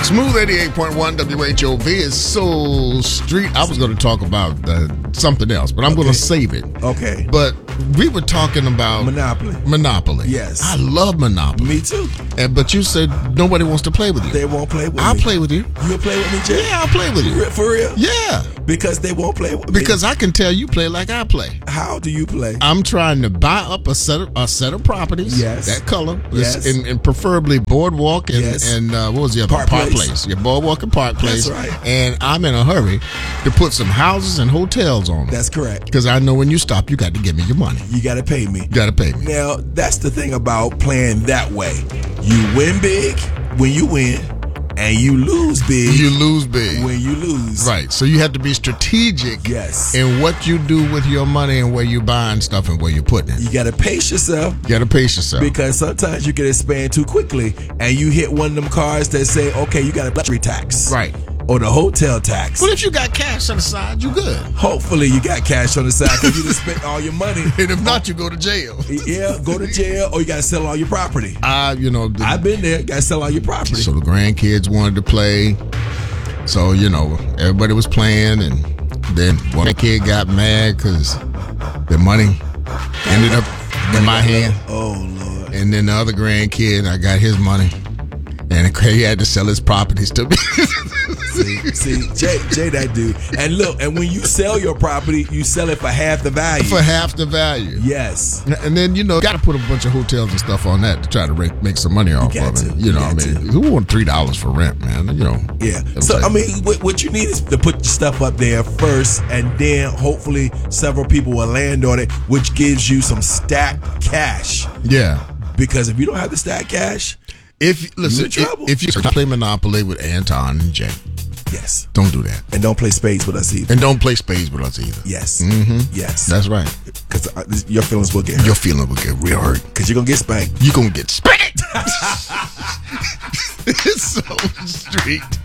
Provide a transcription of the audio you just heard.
Smooth 88.1 WHOV is Soul Street. I was going to talk about something else, but I'm going to save it. Okay. But we were talking about Monopoly. Yes. I love Monopoly. Me too. But you said nobody wants to play with you. They won't play with me. I'll play with you. You'll play with me, Jay? Yeah, I'll play with you. For real? Yeah. Because they won't play with me. Because I can tell you play like I play. How do you play? I'm trying to buy up a set of properties. Yes. That color. Yes. And preferably Boardwalk and what was the other? Park Place. Yeah, Boardwalk and Park Place. That's right. And I'm in a hurry to put some houses and hotels on them. That's correct. Because I know when you stop, you got to give me your money. You got to pay me. You got to pay me. Now, that's the thing about playing that way. You win big when you win, and you lose big. You lose big when you lose. Right. So you have to be strategic. Yes. In what you do with your money and where you buying stuff and where you're putting it. You got to pace yourself. You got to pace yourself. Because sometimes you can expand too quickly, and you hit one of them cards that say, okay, you got a luxury tax. Right. Or the hotel tax. But if you got cash on the side, you good. Hopefully you got cash on the side because you just spent all your money. And if not, you go to jail. Yeah, go to jail or you got to sell all your property. I've been there. Got to sell all your property. So the grandkids wanted to play. So, everybody was playing. And then one kid got mad because the money ended up in my hand. Oh, Lord. And then the other grandkid, I got his money. And he had to sell his properties to me. See, Jay, that dude. And look, and when you sell your property, you sell it for half the value. For half the value. Yes. And then, got to put a bunch of hotels and stuff on that to try to make some money off of it. Who want $3 for rent, man? Yeah. So, what you need is to put your stuff up there first, and then hopefully several people will land on it, which gives you some stacked cash. Yeah. Because if you don't have the stacked cash, if you play Monopoly with Anton and Jay, yes, don't do that, and don't play spades with us either. Yes, yes, that's right. Because your feelings will get hurt. Your feelings will get real hurt. Because you're gonna get spanked. You're gonna get spanked. It's so street.